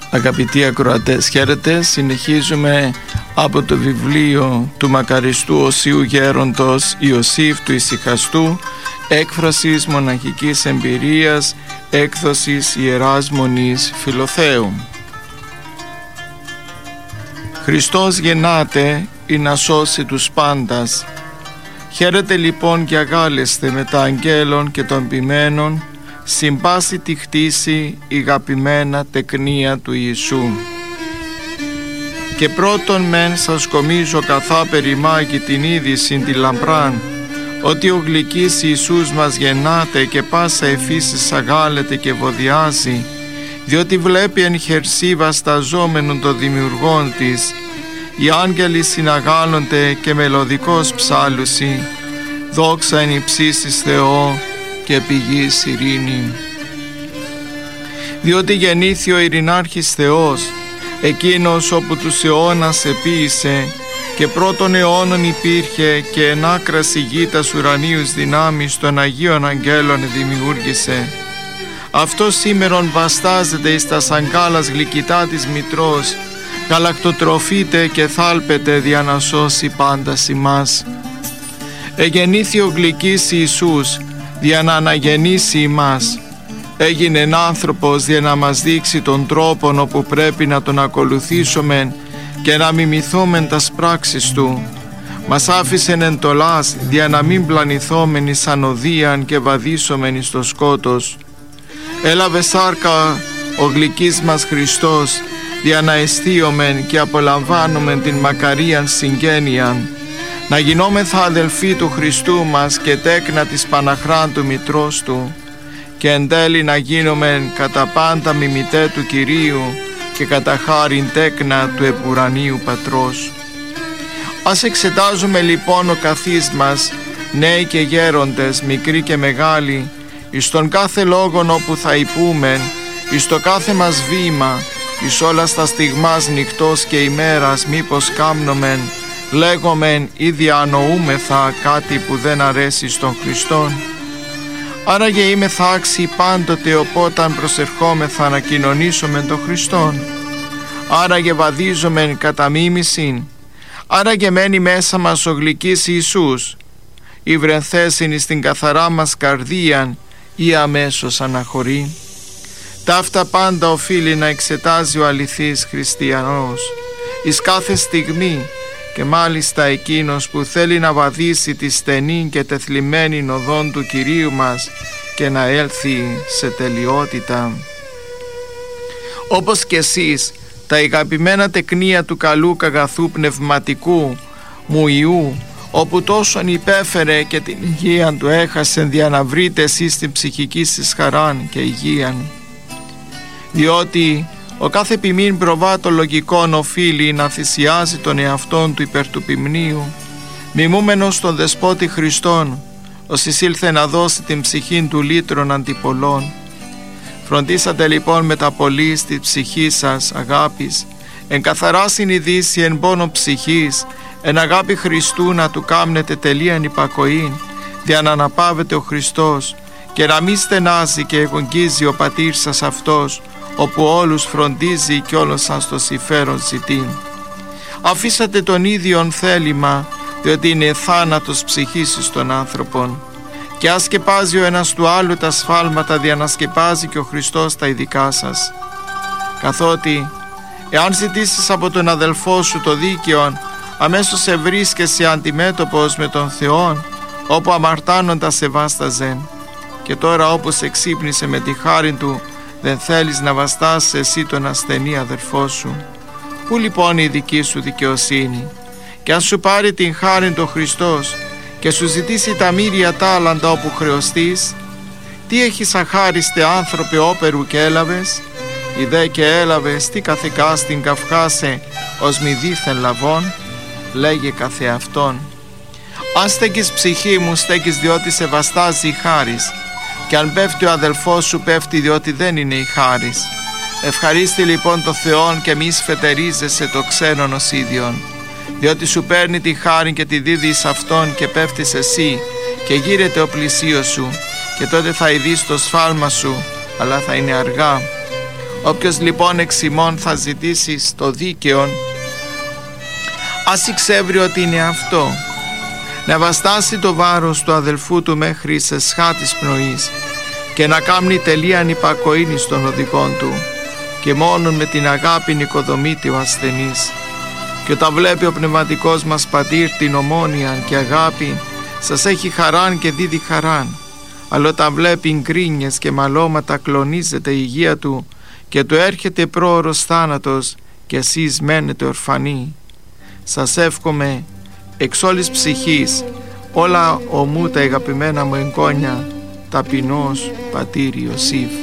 Αγαπητοί ακροατές, χαίρετε. Συνεχίζουμε από το βιβλίο του μακαριστού Οσίου Γέροντος Ιωσήφ του Ησυχαστού, έκφρασης μοναχικής εμπειρίας, έκδοσης Ιεράς Μονής Φιλοθέου. Χριστός γεννάται ή να σώσει τους πάντας. Χαίρετε λοιπόν και αγάλεστε με τα αγγέλων και των ποιμένων, συμπάσει τη χτίση η αγαπημένα τεκνία του Ιησού. Και πρώτον μεν σας κομίζω καθά περιμάγει την είδηση τη λαμπράν, ότι ο γλυκής Ιησούς μας γεννάται και πάσα εφύσης αγάλεται και βοδιάζει, διότι βλέπει εν χερσίβα σταζόμενον το δημιουργόν της, οι άγγελοι συναγάλλονται και μελωδικός ψάλουσι, δόξα εν υψίσεις Θεό και πηγής ειρήνη. Διότι γεννήθη ο ειρηνάρχης Θεός, εκείνος όπου τους αιώνας επίησε και πρώτων αιώνων υπήρχε και εν άκρας ηγείτας ουρανίους δυνάμεις των Αγίων Αγγέλων δημιούργησε. Αυτό σήμερον βαστάζεται εις τας αγκάλας γλυκητά της μητρός, γαλακτοτροφείται και θάλπεται δια να σώσει πάντας ημάς. Εγεννήθη ο γλυκής Ιησούς δια να αναγεννήσει ημάς. Έγινεν άνθρωπος δια να μας δείξει τον τρόπον όπου πρέπει να τον ακολουθήσουμε και να μιμηθούμεν τας πράξεις Του. Μας άφησεν εντολάς δια να μην πλανηθόμεν εις ανοδίαν και βαδίσομεν εις το σκότος. Έλαβε σάρκα ο γλυκής μας Χριστός δια να αισθίομεν και απολαμβάνομεν την μακαρίαν συγγένειαν, να γινόμεθα αδελφοί του Χριστού μας και τέκνα της Παναχράν του Μητρός Του, και εν τέλει να γίνομεν κατά πάντα μιμητέ του Κυρίου και κατά χάριν τέκνα του επουρανίου Πατρός. Ας εξετάζουμε λοιπόν ο καθής μας, νέοι και γέροντες, μικροί και μεγάλοι, εις τον κάθε λόγον όπου θα υπούμεν, εις το κάθε μας βήμα, εις όλα στα στιγμάς νυχτός και ημέρας, μήπως κάμνομεν, λέγομεν ή διανοούμεθα κάτι που δεν αρέσει στον Χριστόν. Άραγε είμεθα άξιοι πάντοτε οπόταν προσευχόμεθα να κοινωνήσουμε τον Χριστόν. Άραγε βαδίζομεν κατά μίμησιν. Άραγε μένει μέσα μας ο γλυκής Ιησούς, ή βρενθέσιν εις την καθαρά μας καρδίαν ή αμέσως αναχωρεί. Ταύτα πάντα οφείλει να εξετάζει ο αληθής χριστιανός εις κάθε στιγμή, και μάλιστα εκείνος που θέλει να βαδίσει τη στενή και τεθλιμμένη οδόν του Κυρίου μας και να έλθει σε τελειότητα. Όπως και εσείς, τα αγαπημένα τεκνία του καλού καγαθού πνευματικού μου Ιού, όπου τόσον υπέφερε και την υγεία του έχασεν, δια να βρείτε εσείς την ψυχική σας χαράν και υγείαν. Διότι ο κάθε ποιμήν προβάτο λογικών οφείλει να θυσιάζει τον εαυτόν του υπέρ του ποιμνίου, μιμούμενος τον Δεσπότη Χριστόν, ως εισήλθε να δώσει την ψυχήν του λύτρων αντιπολών. Φροντίσατε λοιπόν με τα πολύ στη ψυχή σας αγάπης, εν καθαρά συνειδήσει εν πόνο ψυχής, εν αγάπη Χριστού να του κάμνετε τελείαν υπακοήν, δια να αναπαύεται ο Χριστός και να μη στενάζει και εγωγγίζει ο πατήρ σας αυτός, όπου όλους φροντίζει κι όλος σας το συμφέρον ζητεί. Αφήσατε τον ίδιον θέλημα, διότι είναι θάνατος ψυχής των άνθρωπων, και ας σκεπάζει ο ένας του άλλου τα σφάλματα, διανασκεπάζει και ο Χριστός τα ειδικά σας. Καθότι εάν ζητήσεις από τον αδελφό σου το δίκαιον, αμέσως σε βρίσκεσαι αντιμέτωπος με τον Θεόν, όπου αμαρτάνοντα σε βάσταζεν, και τώρα όπου σε ξύπνησε με τη χάρη Του, δεν θέλεις να βαστάσεις εσύ τον ασθενή αδερφό σου. Πού λοιπόν η δική σου δικαιοσύνη? Και αν σου πάρει την χάρη του Χριστός και σου ζητήσει τα μύρια τάλαντα όπου χρεωστείς, τι έχεις αχάριστε άνθρωπε όπερου και έλαβες? Η δε και έλαβες τι καθηκάς την καυχάσε ως μη δίθεν λαβών? Λέγε καθεαυτόν. Αν στέκεις ψυχή μου, στέκεις διότι σε βαστάζει η χάρις, και αν πέφτει ο αδελφός σου, πέφτει διότι δεν είναι η χάρις. Ευχαρίστη λοιπόν το Θεόν και μη σφετερίζεσαι το ξένον ως ίδιον, διότι σου παίρνει τη χάρη και τη δίδει εις αυτόν και πέφτεις εσύ και γύρεται ο πλησίος σου, και τότε θα ειδείς το σφάλμα σου, αλλά θα είναι αργά. Όποιος λοιπόν εξ ημών θα ζητήσει το δίκαιον, ας εξεύρει ότι είναι αυτό, να βαστάσει το βάρος του αδελφού του μέχρι σε σχά της πνοής και να κάμνει τελείαν υπακοήνη στον οδηγόν του, και μόνον με την αγάπη οικοδομείται ο ασθενής. Και όταν βλέπει ο πνευματικός μας πατήρ την ομόνια και αγάπη, σας έχει χαράν και δίδει χαράν, αλλά όταν βλέπει γκρίνιες και μαλώματα κλονίζεται η υγεία του και του έρχεται πρόωρος θάνατος και εσείς μένετε ορφανοί. Σας εύχομαι εξ όλης ψυχής όλα ομού τα αγαπημένα μου εγγόνια, ταπεινός πατήρ Ιωσήφ.